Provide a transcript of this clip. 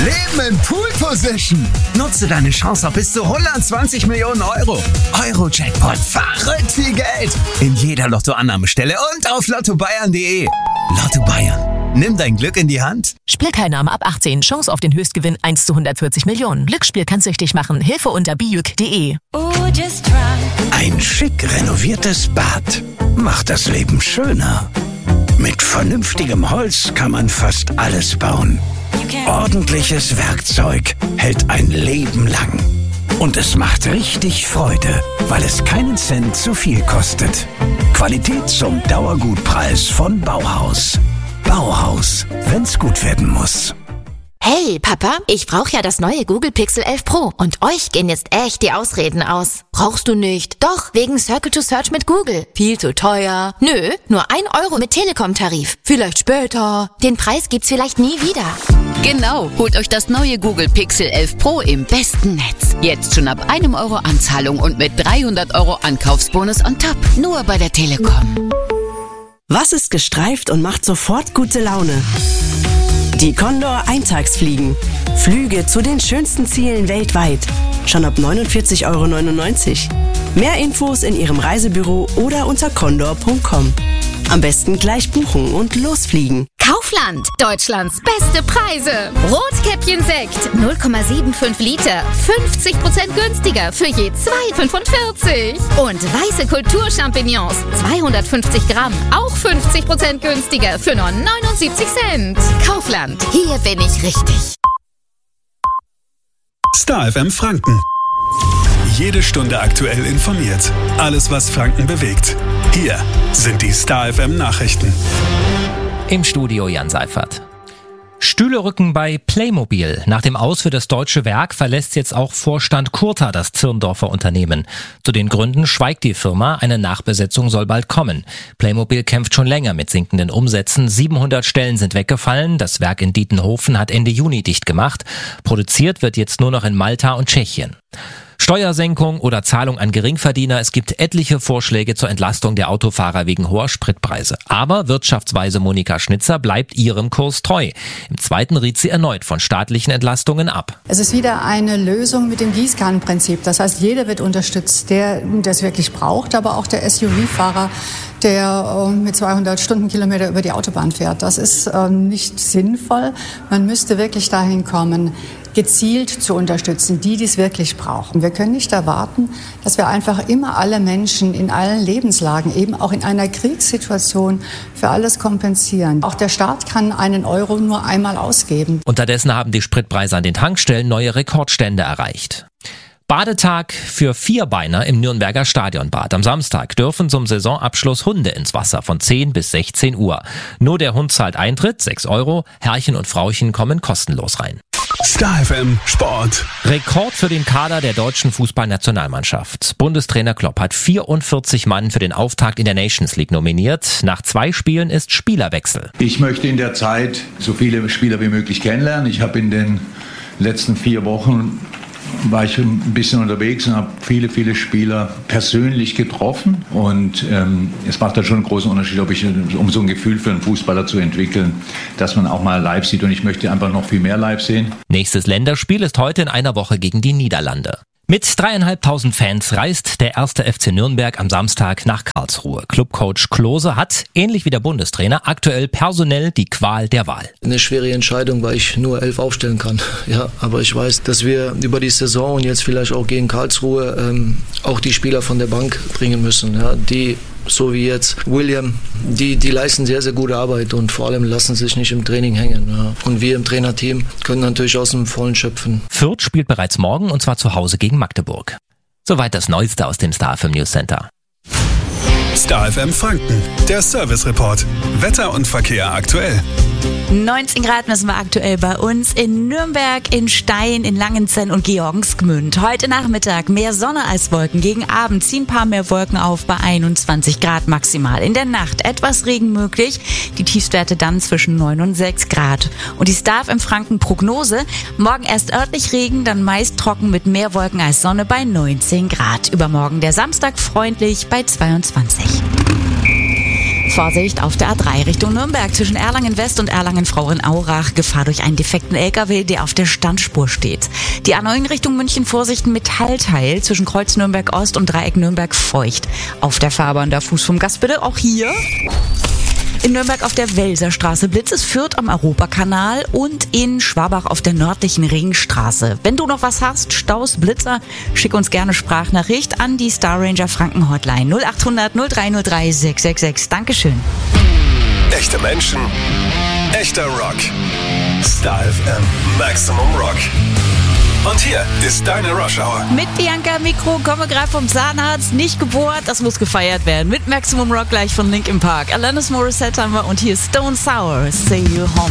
Leben in Pool Position. Nutze deine Chance auf bis zu 120 Millionen Euro. Euro-Jackpot, verrückt viel Geld. In jeder Lottoannahmestelle und auf lottobayern.de. Lotto Bayern. Nimm dein Glück in die Hand. Spielteilnahme ab 18. Chance auf den Höchstgewinn 1 zu 140 Millionen. Glücksspiel kann süchtig machen. Hilfe unter biuk.de. Ein schick renoviertes Bad macht das Leben schöner. Mit vernünftigem Holz kann man fast alles bauen. Ordentliches Werkzeug hält ein Leben lang. Und es macht richtig Freude, weil es keinen Cent zu viel kostet. Qualität zum Dauergutpreis von Bauhaus. Bauhaus, wenn's gut werden muss. Hey, Papa, ich brauche ja das neue Google Pixel 11 Pro. Und euch gehen jetzt echt die Ausreden aus. Brauchst du nicht? Doch, wegen Circle to Search mit Google. Viel zu teuer. Nö, nur 1 Euro mit Telekom-Tarif. Vielleicht später. Den Preis gibt's vielleicht nie wieder. Genau, holt euch das neue Google Pixel 11 Pro im besten Netz. Jetzt schon ab 1 Euro Anzahlung und mit 300 Euro Ankaufsbonus on top. Nur bei der Telekom. Was ist gestreift und macht sofort gute Laune? Die Condor Eintagsfliegen. Flüge zu den schönsten Zielen weltweit. Schon ab 49,99 Euro. Mehr Infos in Ihrem Reisebüro oder unter condor.com. Am besten gleich buchen und losfliegen. Kaufland, Deutschlands beste Preise. Rotkäppchen-Sekt, 0,75 Liter, 50% günstiger für je 2,45. Und weiße Kulturchampignons, 250 Gramm, auch 50% günstiger für nur 79 Cent. Kaufland, hier bin ich richtig. Star FM Franken. Jede Stunde aktuell informiert. Alles, was Franken bewegt. Hier sind die Star FM Nachrichten. Im Studio Jan Seifert. Stühle rücken bei Playmobil. Nach dem Aus für das deutsche Werk verlässt jetzt auch Vorstand Kurta das Zirndorfer Unternehmen. Zu den Gründen schweigt die Firma, eine Nachbesetzung soll bald kommen. Playmobil kämpft schon länger mit sinkenden Umsätzen. 700 Stellen sind weggefallen. Das Werk in Dietenhofen hat Ende Juni dicht gemacht. Produziert wird jetzt nur noch in Malta und Tschechien. Steuersenkung oder Zahlung an Geringverdiener. Es gibt etliche Vorschläge zur Entlastung der Autofahrer wegen hoher Spritpreise. Aber Wirtschaftsweise Monika Schnitzer bleibt ihrem Kurs treu. Im zweiten riet sie erneut von staatlichen Entlastungen ab. Es ist wieder eine Lösung mit dem Gießkannenprinzip. Das heißt, jeder wird unterstützt, der das wirklich braucht, aber auch der SUV-Fahrer, der mit 200 Stundenkilometer über die Autobahn fährt. Das ist nicht sinnvoll. Man müsste wirklich dahin kommen, gezielt zu unterstützen, die es wirklich brauchen. Wir können nicht erwarten, dass wir einfach immer alle Menschen in allen Lebenslagen, eben auch in einer Kriegssituation, für alles kompensieren. Auch der Staat kann 1 Euro nur einmal ausgeben. Unterdessen haben die Spritpreise an den Tankstellen neue Rekordstände erreicht. Badetag für Vierbeiner im Nürnberger Stadionbad. Am Samstag dürfen zum Saisonabschluss Hunde ins Wasser von 10 bis 16 Uhr. Nur der Hund zahlt Eintritt, 6 Euro. Herrchen und Frauchen kommen kostenlos rein. Star FM Sport. Rekord für den Kader der deutschen Fußballnationalmannschaft. Bundestrainer Klopp hat 44 Mann für den Auftakt in der Nations League nominiert. Nach 2 Spielen ist Spielerwechsel. Ich möchte in der Zeit so viele Spieler wie möglich kennenlernen. Ich habe in den letzten 4 Wochen war ich ein bisschen unterwegs und habe viele Spieler persönlich getroffen. Und es macht da schon einen großen Unterschied, um so ein Gefühl für einen Fußballer zu entwickeln, dass man auch mal live sieht. Und ich möchte einfach noch viel mehr live sehen. Nächstes Länderspiel ist heute in einer Woche gegen die Niederlande. Mit 3.500 Fans reist der 1. FC Nürnberg am Samstag nach Karlsruhe. Clubcoach Klose hat, ähnlich wie der Bundestrainer, aktuell personell die Qual der Wahl. Eine schwere Entscheidung, weil ich nur 11 aufstellen kann. Ja, aber ich weiß, dass wir über die Saison und jetzt vielleicht auch gegen Karlsruhe auch die Spieler von der Bank bringen müssen. Ja, die so wie jetzt William, die leisten sehr, sehr gute Arbeit und vor allem lassen sich nicht im Training hängen. Ja. Und wir im Trainerteam können natürlich aus dem Vollen schöpfen. Fürth spielt bereits morgen und zwar zu Hause gegen Magdeburg. Soweit das Neueste aus dem Star FM News Center. Star FM Franken, der Service Report. Wetter und Verkehr aktuell. 19 Grad messen wir aktuell bei uns in Nürnberg, in Stein, in Langenzenn und Georgensgmünd. Heute Nachmittag mehr Sonne als Wolken. Gegen Abend ziehen ein paar mehr Wolken auf bei 21 Grad maximal. In der Nacht etwas Regen möglich. Die Tiefstwerte dann zwischen 9 und 6 Grad. Und die Star FM Franken Prognose. Morgen erst örtlich Regen, dann meist trocken mit mehr Wolken als Sonne bei 19 Grad. Übermorgen der Samstag freundlich bei 22. Vorsicht auf der A3 Richtung Nürnberg zwischen Erlangen West und Erlangen Frauenaurach. Gefahr durch einen defekten LKW, der auf der Standspur steht. Die A9 Richtung München, Vorsicht, Metallteil zwischen Kreuz Nürnberg Ost und Dreieck Nürnberg feucht. Auf der Fahrbahn der Fuß vom Gas bitte, auch hier. In Nürnberg auf der Welserstraße Blitz, es Fürth am Europakanal und in Schwabach auf der nördlichen Ringstraße. Wenn du noch was hast, Staus, Blitzer, schick uns gerne Sprachnachricht an die Star Ranger Franken Hotline 0800 0303 666. Dankeschön. Echte Menschen, echter Rock. Star FM Maximum Rock. Und hier ist deine Rush Hour. Mit Bianca Mikro, komme gerade vom Zahnarzt, nicht gebohrt, das muss gefeiert werden. Mit Maximum Rock gleich von Linkin Park. Alanis Morissette haben wir und hier ist Stone Sour, Say You Home.